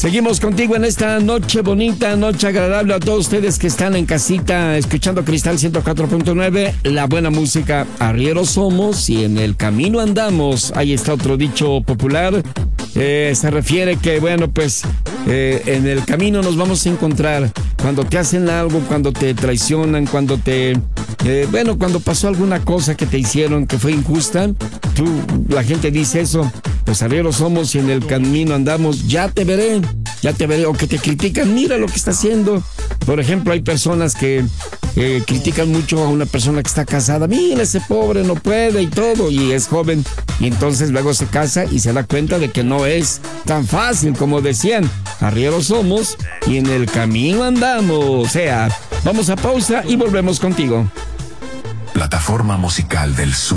Seguimos contigo en esta noche bonita, noche agradable a todos ustedes que están en casita escuchando Cristal 104.9, la buena música. Arrieros somos y en el camino andamos. Ahí está otro dicho popular. Se refiere que, bueno, pues en el camino nos vamos a encontrar. Cuando te hacen algo, cuando te traicionan, cuando cuando pasó alguna cosa que te hicieron que fue injusta, la gente dice eso, pues arrieros somos y en el camino andamos, ya te veré, o que te critican, mira lo que está haciendo. Por ejemplo, hay personas que critican mucho a una persona que está casada, mira ese pobre no puede y todo, y es joven, y entonces luego se casa y se da cuenta de que no es tan fácil como decían. Arrieros somos y en el camino andamos. O sea, vamos a pausa y volvemos contigo. Plataforma musical del sur.